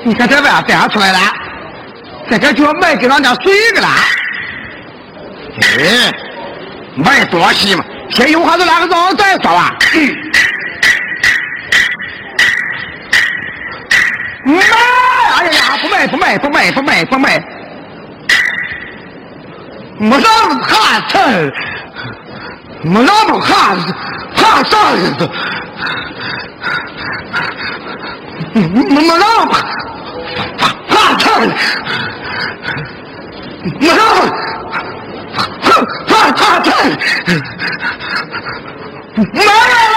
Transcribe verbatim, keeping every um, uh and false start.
你看这边带出来了，这个就要卖给人家水个了。 哎，卖多西嘛， 先有话就两个钟再说吧。嗯，卖！哎呀，不卖不卖不卖不卖不卖，没让怕吃，没让不怕怕啥子？没没让怕怕吃，没让怕怕怕吃，没让。